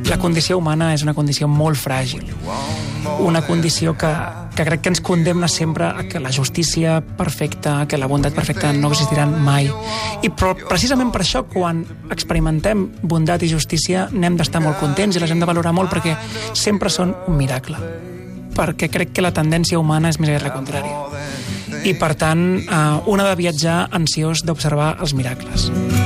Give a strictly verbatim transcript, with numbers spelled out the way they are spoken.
la condició humana és una condició molt fràgil, una condició que, que crec que ens condemna sempre a que la justícia perfecta, que la bondat perfecta no existiran mai. I però precisament per això, quan experimentem bondat i justícia, n'hem d'estar molt contents i les hem de valorar molt, perquè sempre són un miracle. Perquè crec que la tendència humana és més aviat la contrària. I, per tant, eh, un ha de viatjar ansiós d'observar els miracles.